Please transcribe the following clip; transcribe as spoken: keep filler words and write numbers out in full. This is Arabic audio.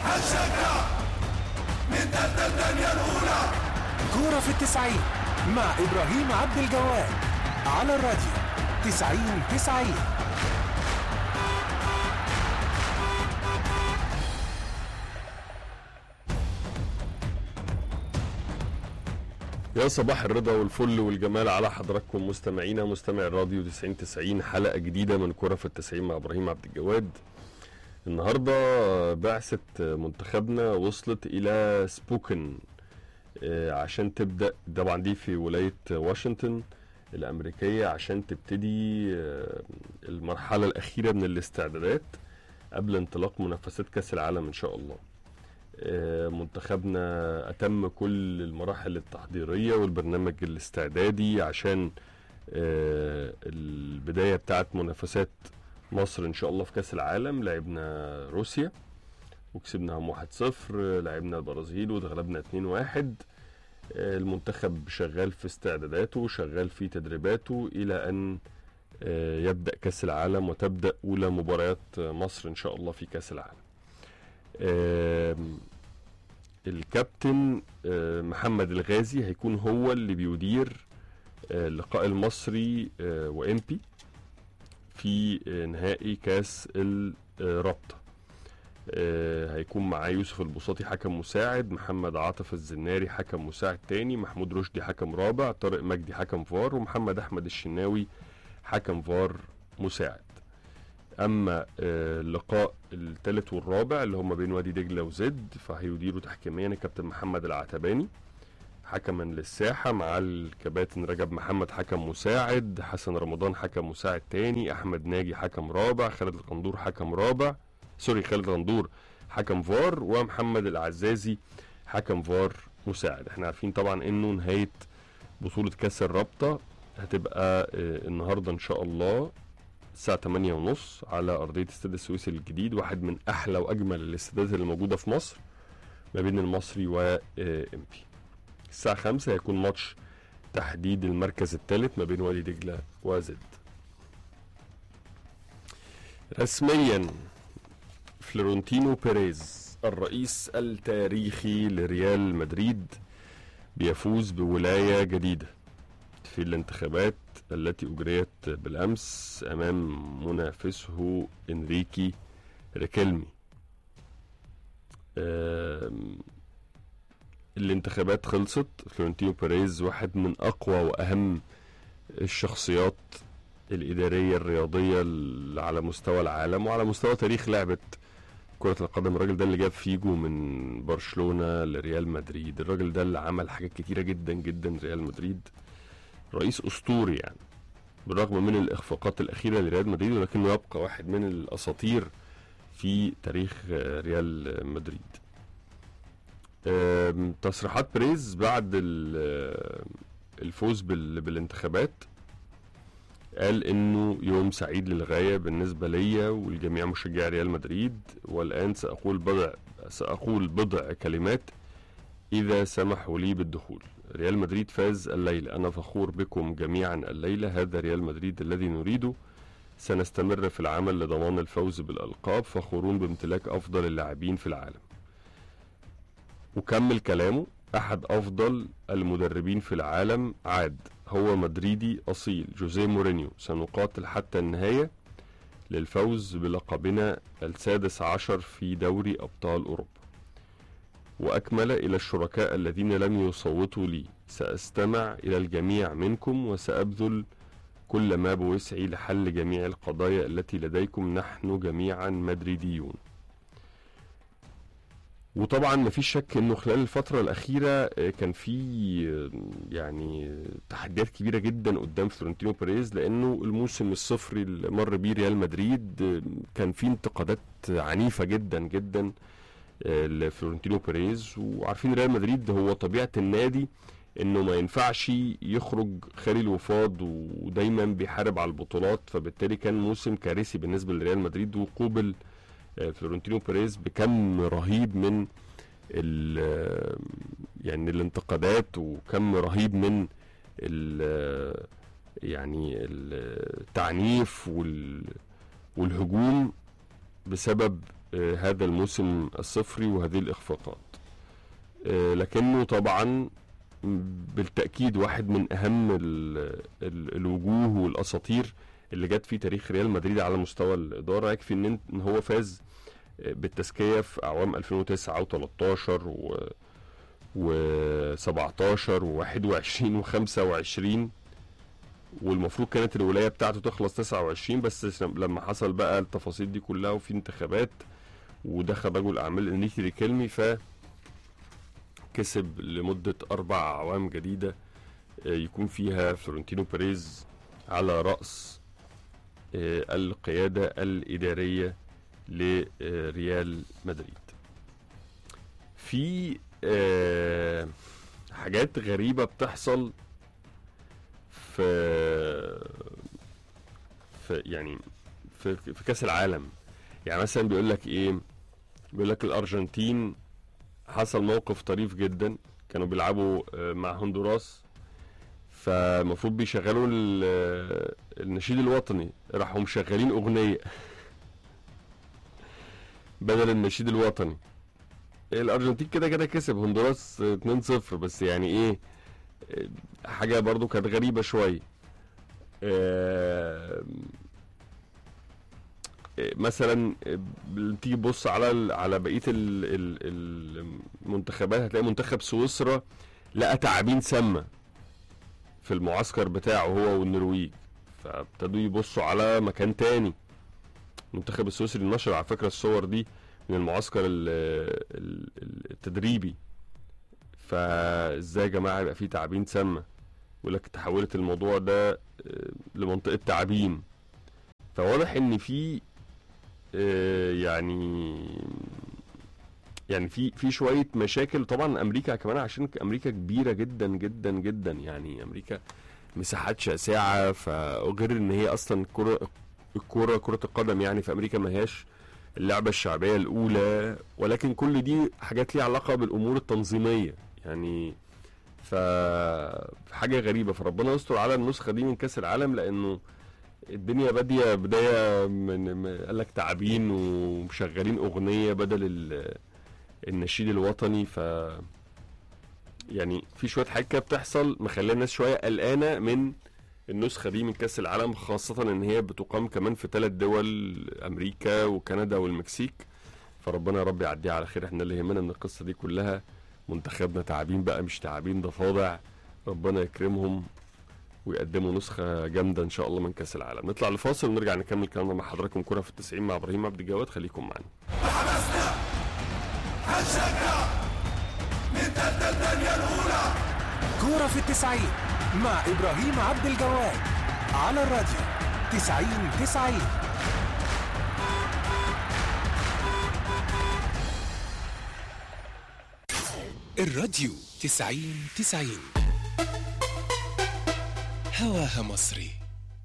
هنشجع من تالتة الدنيا الأولى. كورة في التسعين مع إبراهيم عبد الجواد على الراديو تسعين تسعين. يا صباح الرضا والفل والجمال على حضراتكم مستمعينا مستمع الراديو تسعين تسعين، حلقة جديدة من كرة في التسعين مع إبراهيم عبد الجواد. النهاردة بعثة منتخبنا وصلت إلى سبوكن عشان تبدأ، طبعا دي في ولاية واشنطن الأمريكية، عشان تبتدي المرحلة الأخيرة من الاستعدادات قبل انطلاق منافسات كأس العالم إن شاء الله. منتخبنا أتم كل المراحل التحضيرية والبرنامج الاستعدادي عشان البداية بتاعت منافسات مصر إن شاء الله في كأس العالم. لعبنا روسيا وكسبناهم واحد صفر، لعبنا البرازيل وتغلبنا اتنين واحد. المنتخب شغال في استعداداته، شغال في تدريباته إلى أن يبدأ كأس العالم وتبدأ أولى مباريات مصر إن شاء الله في كأس العالم. الكابتن محمد الغازي هيكون هو اللي بيدير اللقاء المصري وإمبي في نهائي كاس الرابطة. هيكون معاه يوسف البساطي حكم مساعد، محمد عاطف الزناري حكم مساعد تاني، محمود رشدي حكم رابع، طارق مجدي حكم فار، ومحمد احمد الشناوي حكم فار مساعد. اما اللقاء الثالث والرابع اللي هم بين وادي دجله وزد فهيديروا تحكيميا الكابتن محمد العتباني حكما للساحه، مع الكباتن رجب محمد حكم مساعد، حسن رمضان حكم مساعد تاني، احمد ناجي حكم رابع، خالد القندور حكم رابع سوري خالد القندور حكم فار، ومحمد العزازي حكم فار مساعد. احنا عارفين طبعا انه نهايه بطوله كاس الرابطه هتبقى النهارده ان شاء الله الساعة تمانية ونص على أرضية استاد السويس الجديد، واحد من أحلى وأجمل الاستادات اللي موجودة في مصر ما بين المصري وإمبي. الساعة خمسة هيكون ماتش تحديد المركز الثالث ما بين وادي دجلة وزد. رسميا فلورنتينو بيريز الرئيس التاريخي لريال مدريد بيفوز بولاية جديدة في الانتخابات التي أجريت بالأمس أمام منافسه إنريكي ريكيلمي. الانتخابات خلصت. فلورنتينو بيريز واحد من أقوى وأهم الشخصيات الإدارية الرياضية على مستوى العالم وعلى مستوى تاريخ لعبة كرة القدم. الراجل ده اللي جاب فيجو من برشلونة لريال مدريد، الراجل ده اللي عمل حاجات كتيرة جدا جدا ريال مدريد. رئيس أسطوري يعني بالرغم من الإخفاقات الأخيرة لريال مدريد، ولكنه يبقى واحد من الأساطير في تاريخ ريال مدريد. تصريحات بيريز بعد الفوز بالانتخابات قال إنه يوم سعيد للغاية بالنسبة لي والجميع مشجعي ريال مدريد، والآن سأقول بضع سأقول بضع كلمات إذا سمحوا لي بالدخول. ريال مدريد فاز الليلة، أنا فخور بكم جميعا الليلة، هذا ريال مدريد الذي نريده، سنستمر في العمل لضمان الفوز بالألقاب، فخورون بامتلاك أفضل اللاعبين في العالم. وكمل كلامه، أحد أفضل المدربين في العالم عاد، هو مدريدي أصيل جوزيه مورينيو، سنقاتل حتى النهاية للفوز بلقبنا السادس عشر في دوري أبطال أوروبا. وأكمل إلى الشركاء الذين لم يصوتوا لي، سأستمع إلى الجميع منكم وسأبذل كل ما بوسعي لحل جميع القضايا التي لديكم، نحن جميعا مدريديون. وطبعا مفيش شك انه خلال الفترة الأخيرة كان في يعني تحديات كبيرة جدا قدام فلورنتينو بيريز، لأنه الموسم الصفري اللي مر بيه ريال مدريد كان فيه انتقادات عنيفة جدا جدا لفلورنتينو بيريز. وعارفين ريال مدريد هو طبيعة النادي انه ما ينفعش يخرج خالي الوفاض ودايما بيحارب على البطولات، فبالتالي كان موسم كارثي بالنسبة لريال مدريد. وقوبل فلورنتينو بيريز بكم رهيب من يعني الانتقادات وكم رهيب من يعني التعنيف والهجوم بسبب آه هذا الموسم الصفري وهذه الإخفاقات. آه لكنه طبعا بالتأكيد واحد من أهم ال ال الوجوه والأساطير اللي جت في تاريخ ريال مدريد على مستوى الإدارة. يكفي إن إن هو فاز بالتزكية في أعوام ألفين وتسعة وتلتاشر وسبعتاشر وواحد وعشرين وخمسة وعشرين، والمفروض كانت الولاية بتاعته تخلص تسعة وعشرين، بس لما حصل بقى التفاصيل دي كلها وفي انتخابات ودخل رجل أعمال إنريكي ريكيلمي فكسب لمدة أربع أعوام جديدة يكون فيها فلورنتينو بيريز على رأس القيادة الإدارية لريال مدريد. في حاجات غريبة بتحصل في في يعني في, في كأس العالم. يعني مثلا بيقول لك ايه، بيقول لك الأرجنتين حصل موقف طريف جدا، كانوا بيلعبوا مع هندوراس فالمفروض بيشغلوا النشيد الوطني، راحوا مشغلين أغنية بدل النشيد الوطني. الارجنتين كده كده كسب هندوراس اتنين صفر، بس يعني ايه حاجه برضو كانت غريبه شويه. اه مثلا تيجي تبص على على بقيه المنتخبات، هتلاقي منتخب سويسرا لقى تعابين سامه في المعسكر بتاعه هو والنرويج، فابتدوا يبصوا على مكان تاني. المنتخب السويسري نشر على فكره الصور دي من المعسكر التدريبي، فازاي يا جماعه يبقى فيه تعابين سامه؟ يقول لك تحولت الموضوع ده لمنطقه تعابين. فواضح ان في يعني يعني في في شويه مشاكل. طبعا امريكا كمان عشان امريكا كبيره جدا جدا جدا، يعني امريكا مساحات شاسعه، فغير ان هي اصلا كره الكره كره القدم يعني في امريكا ما هياش اللعبة الشعبية الأولى، ولكن كل دي حاجات ليها علاقة بالأمور التنظيمية يعني. فحاجة غريبة، فربنا يستر على النسخة دي من كأس العالم، لأنه الدنيا بادية بداية من قال لك تعابين ومشغلين أغنية بدل النشيد الوطني. ف يعني في شوية حاجة بتحصل مخليه الناس شوية قلقانة من النسخة دي من كأس العالم، خاصة ان هي بتقام كمان في ثلاث دول، امريكا وكندا والمكسيك. فربنا يا رب يعديها على خير. احنا اللي يهمنا من القصة دي كلها منتخبنا تعابين بقى مش تعابين ضفادع، ربنا يكرمهم ويقدموا نسخة جامدة ان شاء الله من كأس العالم. نطلع لفاصل ونرجع نكمل كلامنا مع حضراتكم كرة في التسعين مع ابراهيم عبد الجواد، خليكم معنا. حمسنا هنشجع من تالتة الدنيا الأولى. كرة في التسعين مع إبراهيم عبد الجواد على الراديو تسعين تسعين. الراديو تسعين تسعين هواها مصري.